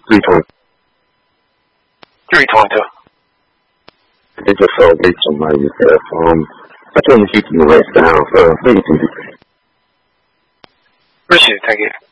320. 320. They just based on my repair. I told them to keep the rest down. Maybe can do. Appreciate it. Thank you.